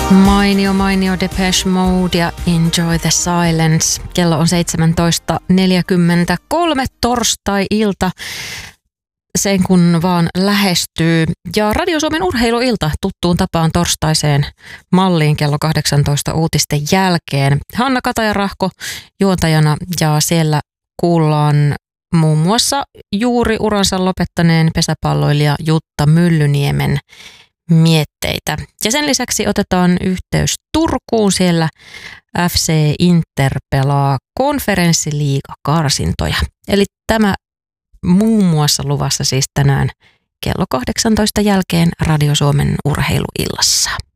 Mainio Depeche Mode ja Enjoy the Silence. Kello on 17.43 torstai-ilta. Sen kun vaan lähestyy. Ja Radio Suomen urheiluilta tuttuun tapaan torstaiseen malliin kello 18 uutisten jälkeen. Hanna Kataja-Rahko juontajana ja siellä kuullaan muun muassa juuri uransa lopettaneen pesäpalloilija Jutta Myllyniemen mietteitä. Ja sen lisäksi otetaan yhteys Turkuun. Siellä FC Inter pelaa konferenssiliigakarsintoja. Eli tämä muun muassa luvassa siis tänään kello 18 jälkeen Radio Suomen urheiluillassa.